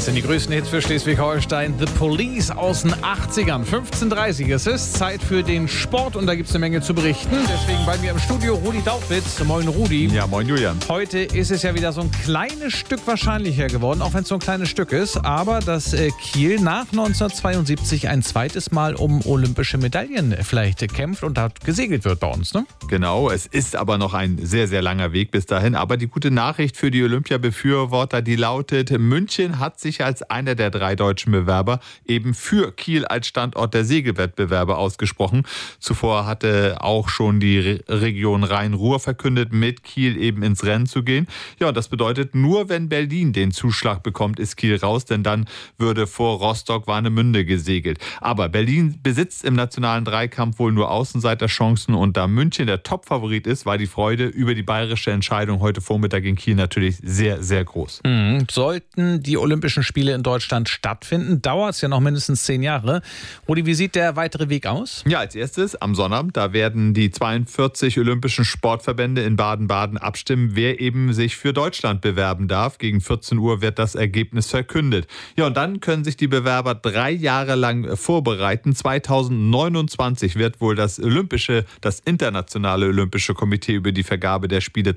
Das sind die größten Hits für Schleswig-Holstein. The Police aus den 80ern. 15:30 Uhr. Es ist Zeit für den Sport und da gibt es eine Menge zu berichten. Deswegen bei mir im Studio Rudi Daubitz. Moin Rudi. Ja, moin Julian. Heute ist es ja wieder so ein kleines Stück wahrscheinlicher geworden, auch wenn es so ein kleines Stück ist. Aber dass Kiel nach 1972 ein zweites Mal um olympische Medaillen vielleicht kämpft und da gesegelt wird bei uns, ne? Genau, es ist aber noch ein sehr, sehr langer Weg bis dahin. Aber die gute Nachricht für die Olympia-Befürworter, die lautet, München hat sich als einer der 3 deutschen Bewerber eben für Kiel als Standort der Segelwettbewerbe ausgesprochen. Zuvor hatte auch schon die Region Rhein-Ruhr verkündet, mit Kiel eben ins Rennen zu gehen. Ja, und das bedeutet, nur wenn Berlin den Zuschlag bekommt, ist Kiel raus, denn dann würde vor Rostock-Warnemünde gesegelt. Aber Berlin besitzt im nationalen Dreikampf wohl nur Außenseiterchancen und da München der Topfavorit ist, war die Freude über die bayerische Entscheidung heute Vormittag in Kiel natürlich sehr, sehr groß. Sollten die Olympischen Spiele in Deutschland stattfinden, dauert es ja noch mindestens 10 Jahre. Rudi, wie sieht der weitere Weg aus? Ja, als erstes am Sonnabend, da werden die 42 olympischen Sportverbände in Baden-Baden abstimmen, wer eben sich für Deutschland bewerben darf. Gegen 14 Uhr wird das Ergebnis verkündet. Ja, und dann können sich die Bewerber 3 Jahre lang vorbereiten. 2029 wird wohl das internationale Olympische Komitee über die Vergabe der Spiele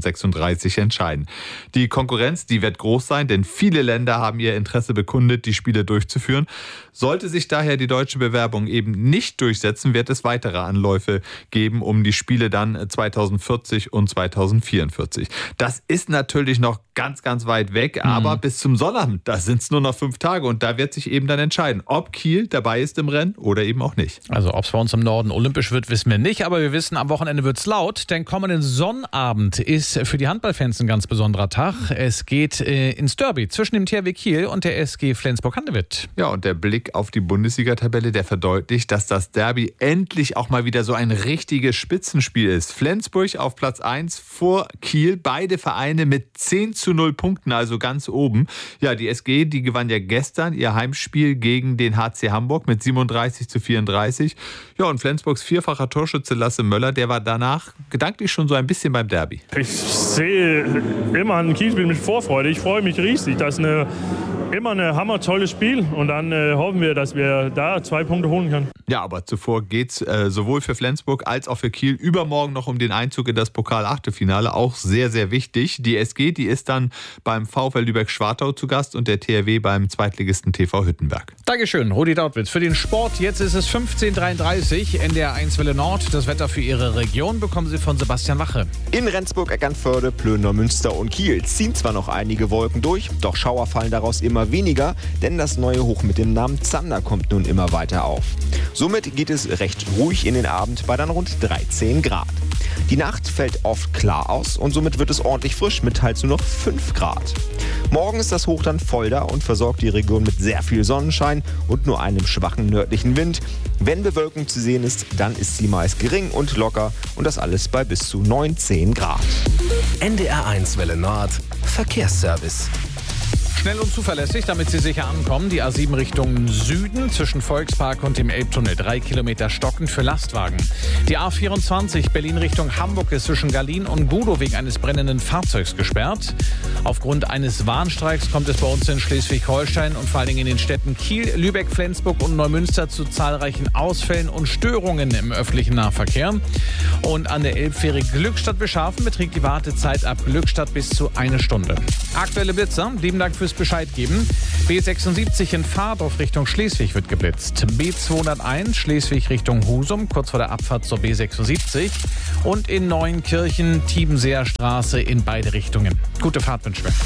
2036 entscheiden. Die Konkurrenz, die wird groß sein, denn viele Länder haben ihr Interesse bekundet, die Spiele durchzuführen. Sollte sich daher die deutsche Bewerbung eben nicht durchsetzen, wird es weitere Anläufe geben, um die Spiele dann 2040 und 2044. Das ist natürlich noch ganz, ganz weit weg, aber bis zum Sonnabend, da sind es nur noch 5 Tage und da wird sich eben dann entscheiden, ob Kiel dabei ist im Rennen oder eben auch nicht. Also ob es bei uns im Norden olympisch wird, wissen wir nicht, aber wir wissen, am Wochenende wird es laut, denn kommenden Sonnabend ist für die Handballfans ein ganz besonderer Tag. Es geht ins Derby zwischen dem THW Kiel und der SG Flensburg-Handewitt. Ja, und der Blick auf die Bundesliga-Tabelle, der verdeutlicht, dass das Derby endlich auch mal wieder so ein richtiges Spitzenspiel ist. Flensburg auf Platz 1 vor Kiel, beide Vereine mit 10:0 Punkten, also ganz oben. Ja, die SG, die gewann ja gestern ihr Heimspiel gegen den HC Hamburg mit 37:34. Ja, und Flensburgs vierfacher Torschütze Lasse Möller, der war danach gedanklich schon so ein bisschen beim Derby. Ich sehe immer ein Kielspiel mit Vorfreude. Ich freue mich riesig. Das ist immer ein hammertolles Spiel und dann hoffen wir, dass wir da 2 Punkte holen können. Ja, aber zuvor geht's sowohl für Flensburg als auch für Kiel übermorgen noch um den Einzug in das Pokal-Achtelfinale. Auch sehr, sehr wichtig. Die SG, die ist dann beim VfL Lübeck-Schwartau zu Gast und der THW beim Zweitligisten TV Hüttenberg. Dankeschön, Rudi Daubitz. Für den Sport, jetzt ist es 15:33 NDR 1 Welle Nord. Das Wetter für Ihre Region bekommen Sie von Sebastian Wache. In Rendsburg, Eckernförde, Plön, Münster und Kiel ziehen zwar noch einige Wolken durch, doch Schauer fallen daraus immer weniger, denn das neue Hoch mit dem Namen Zander kommt nun immer weiter auf. Somit geht es recht ruhig in den Abend bei dann rund 13 Grad. Die Nacht fällt oft klar aus und somit wird es ordentlich frisch mit teils nur noch 5 Grad. Morgen ist das Hoch dann voll da und versorgt die Region mit sehr viel Sonnenschein und nur einem schwachen nördlichen Wind. Wenn Bewölkung zu sehen ist, dann ist sie meist gering und locker und das alles bei bis zu 19 Grad. NDR 1 Welle Nord, Verkehrsservice. Schnell und zuverlässig, damit Sie sicher ankommen. Die A7 Richtung Süden zwischen Volkspark und dem Elbtunnel. 3 Kilometer stockend für Lastwagen. Die A24 Berlin Richtung Hamburg ist zwischen Berlin und Gudow wegen eines brennenden Fahrzeugs gesperrt. Aufgrund eines Warnstreiks kommt es bei uns in Schleswig-Holstein und vor allen Dingen in den Städten Kiel, Lübeck, Flensburg und Neumünster zu zahlreichen Ausfällen und Störungen im öffentlichen Nahverkehr. Und an der Elbfähre Glückstadt-Beschafen beträgt die Wartezeit ab Glückstadt bis zu 1 Stunde. Aktuelle Blitzer, lieben Dank fürs Bescheid geben. B76 in Fahrdorf Richtung Schleswig wird geblitzt. B201 Schleswig Richtung Husum, kurz vor der Abfahrt zur B76. Und in Neuenkirchen Tiebenseer Straße in beide Richtungen. Gute Fahrt wünschen wir.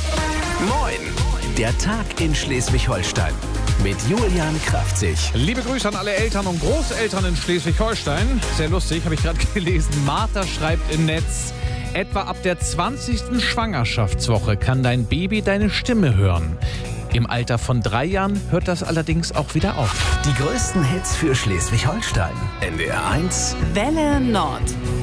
Moin, der Tag in Schleswig-Holstein mit Julian Kraftzig. Liebe Grüße an alle Eltern und Großeltern in Schleswig-Holstein. Sehr lustig, habe ich gerade gelesen. Martha schreibt im Netz: Etwa ab der 20. Schwangerschaftswoche kann dein Baby deine Stimme hören. Im Alter von 3 Jahren hört das allerdings auch wieder auf. Die größten Hits für Schleswig-Holstein. NDR 1 Welle Nord.